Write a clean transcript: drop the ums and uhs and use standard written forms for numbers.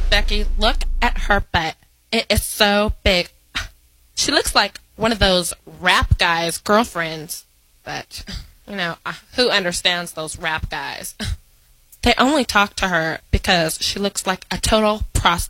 Becky, look at her butt. It is so big. She looks like one of those rap guys' girlfriends. But, who understands those rap guys? They only talk to her because she looks like a total prostitute.